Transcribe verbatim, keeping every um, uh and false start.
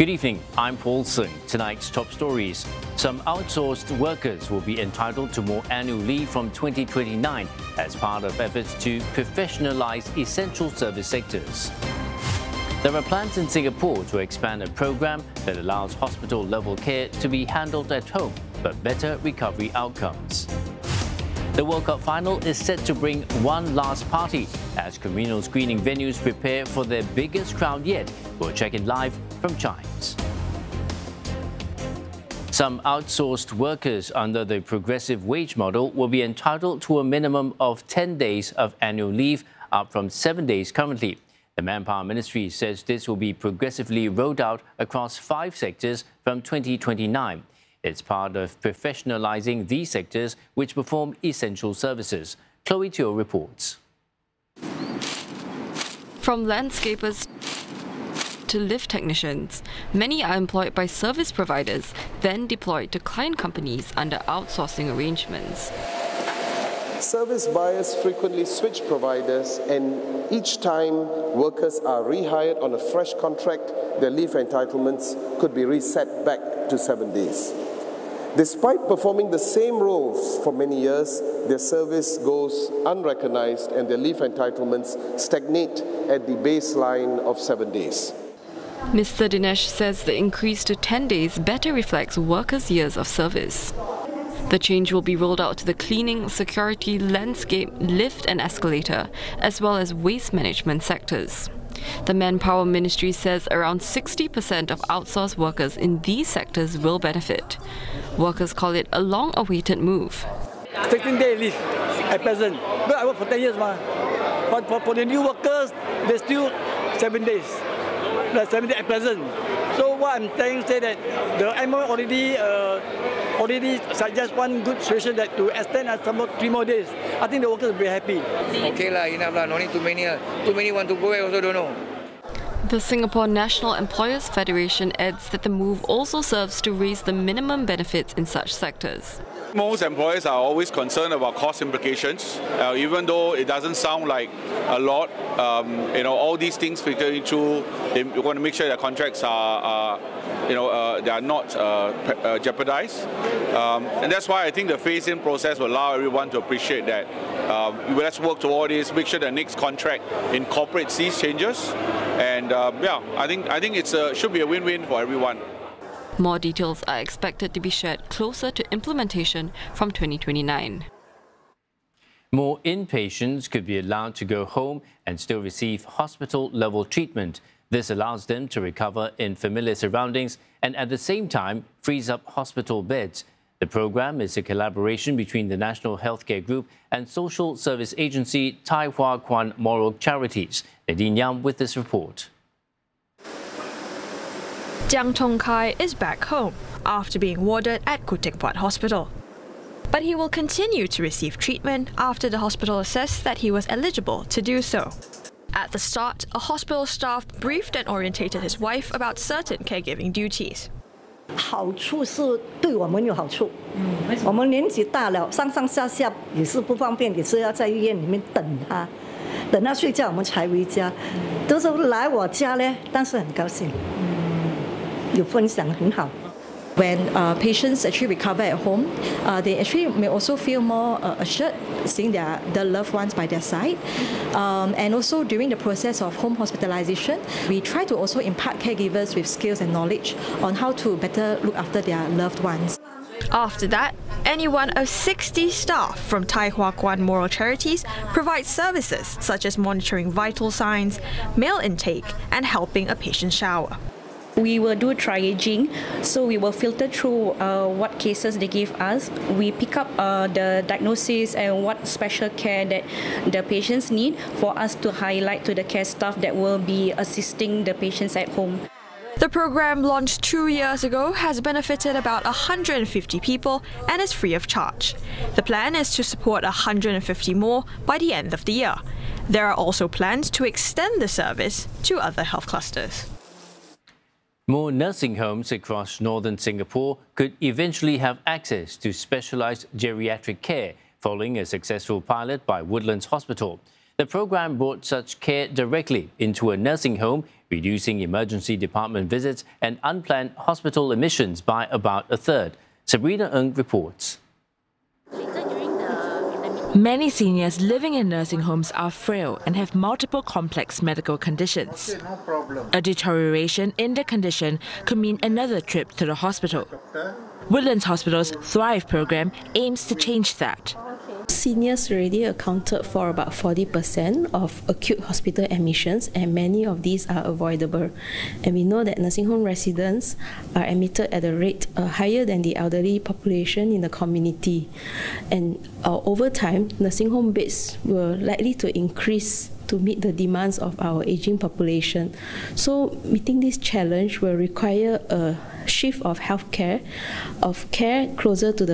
Good evening, I'm Paul Sung. Tonight's top stories. Some outsourced workers will be entitled to more annual leave from twenty twenty-nine as part of efforts to professionalize essential service sectors. There are plans in Singapore to expand a program that allows hospital-level care to be handled at home, but better recovery outcomes. The World Cup final is set to bring one last party as communal screening venues prepare for their biggest crowd yet. We'll check in live from Chimes. Some outsourced workers under the progressive wage model will be entitled to a minimum of ten days of annual leave, up from seven days currently. The Manpower Ministry says this will be progressively rolled out across five sectors from twenty twenty-nine. It's part of professionalizing these sectors which perform essential services. Chloe Teo reports. From landscapers to lift technicians, many are employed by service providers, then deployed to client companies under outsourcing arrangements. Service buyers frequently switch providers, and each time workers are rehired on a fresh contract, their leave entitlements could be reset back to seven days. Despite performing the same roles for many years, their service goes unrecognized and their leave entitlements stagnate at the baseline of seven days. Mister Dinesh says the increase to ten days better reflects workers' years of service. The change will be rolled out to the cleaning, security, landscape, lift and escalator, as well as waste management sectors. The Manpower Ministry says around sixty percent of outsourced workers in these sectors will benefit. Workers call it a long-awaited move. sixteen day leave at present. But I work for ten years, ma. But for, for the new workers, there's still seven days. Like seven days at present. So what I'm saying is that the M O already uh, already suggest one good solution that to extend uh, some more, three more days. I think the workers will be happy. Okay lah, enough lah. No need too many. Uh. Too many want to go. I also don't know. The Singapore National Employers Federation adds that the move also serves to raise the minimum benefits in such sectors. Most employers are always concerned about cost implications, uh, even though it doesn't sound like a lot. Um, you know, all these things filtering through. They want to make sure that contracts are, are you know, uh, they are not uh, uh, jeopardized, um, and that's why I think the phase-in process will allow everyone to appreciate that. Uh, let's work toward this. Make sure the next contract incorporates these changes, and uh, yeah, I think I think it's a, should be a win-win for everyone. More details are expected to be shared closer to implementation from twenty twenty-nine. More inpatients could be allowed to go home and still receive hospital-level treatment. This allows them to recover in familiar surroundings and at the same time frees up hospital beds. The program is a collaboration between the National Healthcare Group and social service agency Tai Hwa Kwan Moral Charities. Nadine Yam with this report. Jiang Tongkai is back home after being warded at Khoo Teck Puat Hospital. But he will continue to receive treatment after the hospital assessed that he was eligible to do so. At the start, a hospital staff briefed and orientated his wife about certain caregiving duties. 好处是对我们有好处，我们年纪大了，上上下下也是不方便，也是要在医院里面等他，等他睡觉我们才回家。都是来我家呢，但是很高兴，有分享很好。 When uh, patients actually recover at home, uh, they actually may also feel more uh, assured seeing their, their loved ones by their side. Um, and also during the process of home hospitalization, we try to also impart caregivers with skills and knowledge on how to better look after their loved ones. After that, any one of sixty staff from Tai Hwa Kwan Moral Charities provide services such as monitoring vital signs, mail intake, and helping a patient shower. We will do triaging, so we will filter through uh, what cases they give us. We pick up uh, the diagnosis and what special care that the patients need for us to highlight to the care staff that will be assisting the patients at home. The program, launched two years ago, has benefited about one hundred fifty people and is free of charge. The plan is to support one hundred fifty more by the end of the year. There are also plans to extend the service to other health clusters. More nursing homes across northern Singapore could eventually have access to specialized geriatric care following a successful pilot by Woodlands Hospital. The program brought such care directly into a nursing home, reducing emergency department visits and unplanned hospital admissions by about a third. Sabrina Ng reports. Many seniors living in nursing homes are frail and have multiple complex medical conditions. A deterioration in the condition could mean another trip to the hospital. Woodlands Hospital's Thrive program aims to change that. Seniors already accounted for about forty percent of acute hospital admissions, and many of these are avoidable. And we know that nursing home residents are admitted at a rate uh, higher than the elderly population in the community. And uh, over time, nursing home beds were likely to increase to meet the demands of our aging population. So meeting this challenge will require a shift of healthcare, of care closer to the